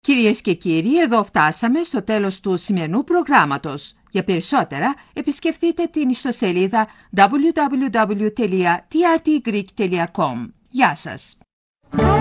Κυρίες και κύριοι, εδώ φτάσαμε στο τέλος του σημερινού προγράμματος. Για περισσότερα, επισκεφτείτε την ιστοσελίδα www.trtgreek.com. Γεια σας!